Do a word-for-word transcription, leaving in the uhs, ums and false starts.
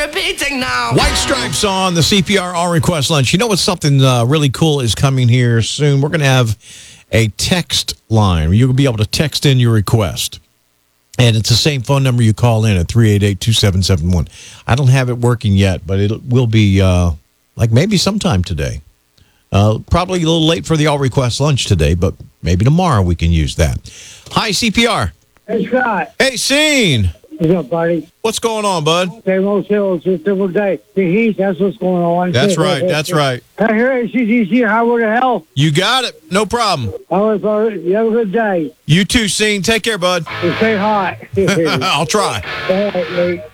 repeating now. White Stripes on the C P R All Request Lunch. You know what? Something uh, really cool is coming here soon. We're going to have a text line. You'll be able to text in your request. And it's the same phone number you call in at three eight eight, two seven seven one. I don't have it working yet, but it will be uh, like maybe sometime today. Uh, probably a little late for the All Request Lunch today, but maybe tomorrow we can use that. Hi, C P R. Hey, Scott. Hey, Scene. What's up, buddy? What's going on, bud? Same old sales, just a different day. The heat, that's what's going on. That's right. That's right. I hear A C D C, Highway to Hell. You got it. No problem. All right, brother. You have a good day. You too, Scene. Take care, bud. And stay hot. I'll try. All right, mate.